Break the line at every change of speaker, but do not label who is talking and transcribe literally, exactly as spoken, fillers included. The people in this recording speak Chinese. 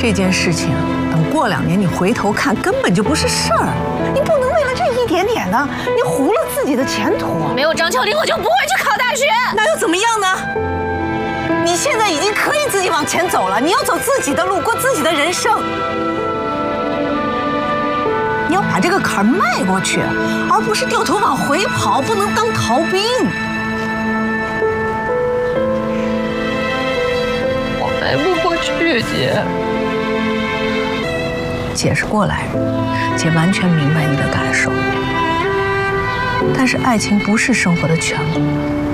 这件事情等过两年你回头看，根本就不是事儿。你不能为了这一点点的，你糊了自己的前途。
没有张秋玲，我就不会去考大学。
那又怎么样呢？你现在已经可以自己往前走了，你要走自己的路，过自己的人生。你要把这个坎儿迈过去，而不是掉头往回跑，不能当逃兵。
我迈不过去，姐。
姐是过来人，姐完全明白你的感受。但是爱情不是生活的全部。